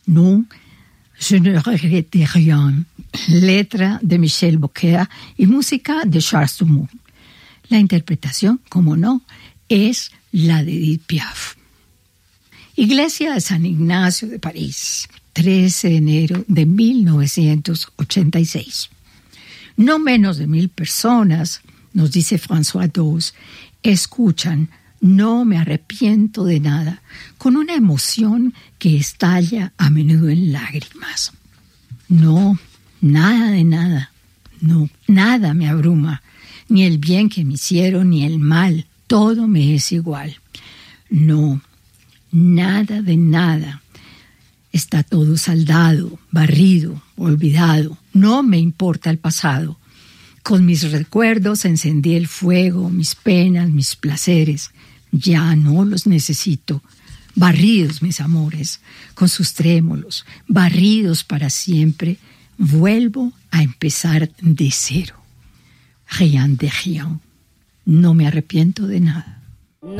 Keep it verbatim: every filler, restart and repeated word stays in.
Non, je ne regrette rien. Letra de Michel Beaucaire y música de Charles Dumont. La interpretación, como no, es la de Edith Piaf. Iglesia de San Ignacio de París, trece de enero de mil novecientos ochenta y seis. No menos de mil personas, nos dice François Dawes, escuchan No me arrepiento de nada, con una emoción que estalla a menudo en lágrimas. No, nada de nada, no, nada me abruma, ni el bien que me hicieron, ni el mal, todo me es igual. No, nada de nada. Está todo saldado, barrido, olvidado. No me importa el pasado. Con mis recuerdos encendí el fuego, mis penas, mis placeres. Ya no los necesito. Barridos mis amores, con sus trémolos, barridos para siempre. Vuelvo a empezar de cero. Rien de rien. No me arrepiento de nada.